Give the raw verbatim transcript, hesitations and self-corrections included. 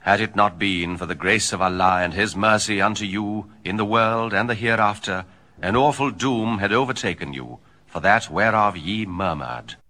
Had it not been for the grace of Allah and his mercy unto you in the world and the hereafter, an awful doom had overtaken you, for that whereof ye murmured.